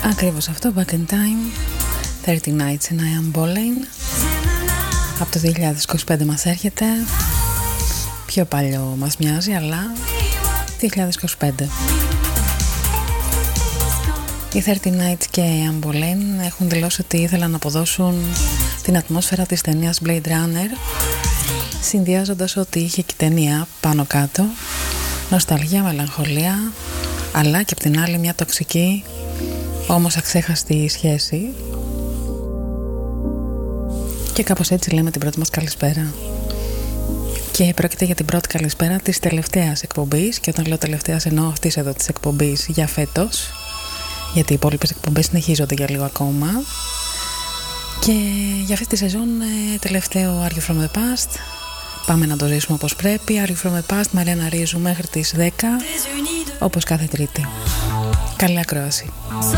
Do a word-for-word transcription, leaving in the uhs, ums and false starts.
Ακριβώς αυτό, Back in Time, thirty Nights and I Am Bowling. Από το δύο χιλιάδες είκοσι πέντε μας έρχεται. Πιο παλιό μας μοιάζει, αλλά δύο χιλιάδες είκοσι πέντε. Οι thirty Nights και η Anne Boleyn έχουν δηλώσει ότι ήθελαν να αποδώσουν την ατμόσφαιρα της ταινίας Blade Runner, συνδυάζοντας ότι είχε και η ταινία πάνω κάτω νοσταλγία, μελαγχολία, αλλά και απ' την άλλη μια τοξική όμως αξέχαστη σχέση. Και κάπως έτσι λέμε την πρώτη μας καλησπέρα. Και πρόκειται για την πρώτη καλησπέρα της τελευταίας εκπομπής. Και όταν λέω τελευταίας εννοώ αυτής εδώ της εκπομπής για φέτος, γιατί οι υπόλοιπες εκπομπές συνεχίζονται για λίγο ακόμα. Και για αυτή τη σεζόν τελευταίο Are You From The Past. Πάμε να το ζήσουμε όπως πρέπει. Are You From The Past, Μαριάννα Ρίζου μέχρι τις δέκα, όπως κάθε Τρίτη. Καλή ακρόαση.